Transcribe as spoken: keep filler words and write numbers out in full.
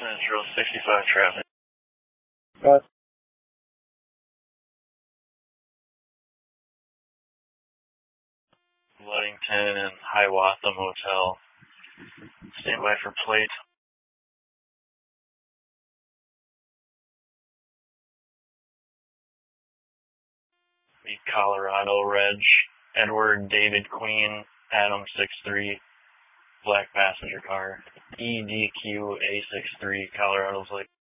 Central sixty-five traffic. Got Ludington and Hiawatha Motel. Stand by for plate. The Colorado Reg. Edward David Queen, Adam six three. Black passenger car. E D Q A six three, Colorado plate.